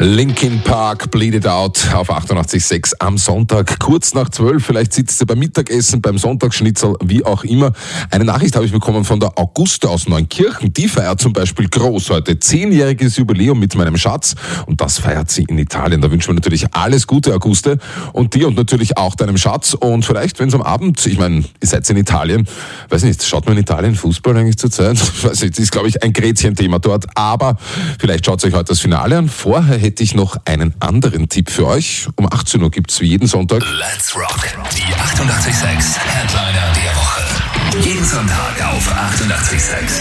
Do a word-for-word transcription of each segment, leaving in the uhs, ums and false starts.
Linkin Park, Bleed It Out auf achtundachtzig Komma sechs am Sonntag, kurz nach zwölf. Vielleicht sitzt ihr beim Mittagessen, beim Sonntagsschnitzel, wie auch immer. Eine Nachricht habe ich bekommen von der Auguste aus Neunkirchen. Die feiert zum Beispiel groß heute. Zehnjähriges Jubiläum mit meinem Schatz. Und das feiert sie in Italien. Da wünschen wir natürlich alles Gute, Auguste. Und dir und natürlich auch deinem Schatz. Und vielleicht, wenn es am Abend, ich meine, ihr seid in Italien, weiß nicht, schaut man in Italien Fußball eigentlich zur Zeit? Ich weiß nicht, das ist, glaube ich, ein Gretchen-Thema dort. Aber vielleicht schaut euch heute das Finale an. Vorher hätte ich noch einen anderen Tipp für euch. Um achtzehn Uhr gibt's wie jeden Sonntag Let's Rock, die achtundachtzig Komma sechs Headliner der Woche. Jeden Sonntag auf achtundachtzig Komma sechs.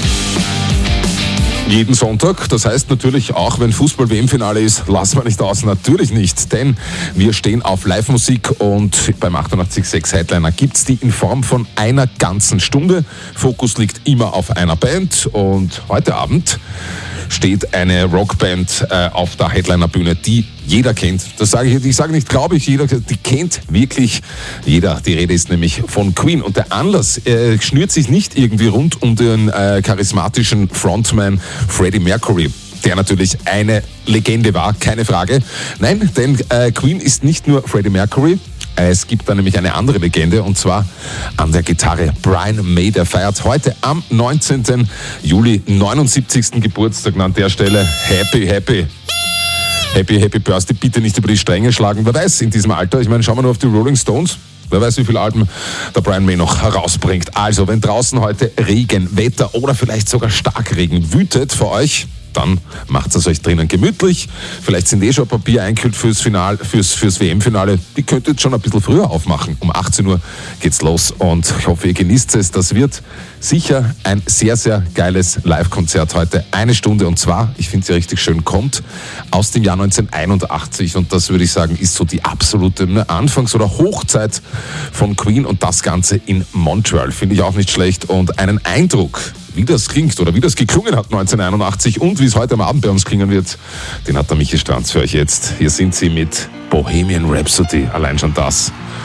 Jeden Sonntag, das heißt natürlich auch, wenn Fußball-W M-Finale ist, lassen wir nicht aus, natürlich nicht, denn wir stehen auf Live-Musik und beim achtundachtzig Komma sechs Headliner gibt's die in Form von einer ganzen Stunde. Fokus liegt immer auf einer Band und heute Abend steht eine Rockband äh, auf der Headliner-Bühne, die jeder kennt. Das sage ich, ich sage nicht, glaube ich, jeder, die kennt wirklich jeder. Die Rede ist nämlich von Queen. Und der Anlass äh, schnürt sich nicht irgendwie rund um den äh, charismatischen Frontman Freddie Mercury, der natürlich eine Legende war, keine Frage. Nein, denn äh, Queen ist nicht nur Freddie Mercury. Es gibt da nämlich eine andere Legende und zwar an der Gitarre Brian May, der feiert heute am neunzehnten Juli neunundsiebzigsten Geburtstag. An der Stelle happy, happy. Happy, happy Birthday. Bitte nicht über die Stränge schlagen. Wer weiß in diesem Alter, ich meine, schauen wir nur auf die Rolling Stones. Wer weiß, wie viele Alben der Brian May noch herausbringt. Also, wenn draußen heute Regen, Wetter oder vielleicht sogar Starkregen wütet für euch, dann macht es euch drinnen gemütlich. Vielleicht sind eh schon Papier einkühlt fürs Final, fürs, fürs W M-Finale. Die könnt ihr jetzt schon ein bisschen früher aufmachen. Um achtzehn Uhr geht's los und ich hoffe, ihr genießt es. Das wird sicher ein sehr, sehr geiles Live-Konzert heute. Eine Stunde und zwar, ich finde sie richtig schön, kommt aus dem Jahr neunzehnhunderteinundachtzig und das würde ich sagen, ist so die absolute ne, Anfangs- oder Hochzeit von Queen und das Ganze in Montreal. Finde ich auch nicht schlecht und einen Eindruck, wie das klingt oder wie das geklungen hat neunzehnhunderteinundachtzig und wie es heute am Abend bei uns klingen wird, den hat der Michi Stranz für euch jetzt. Hier sind sie mit Bohemian Rhapsody, allein schon das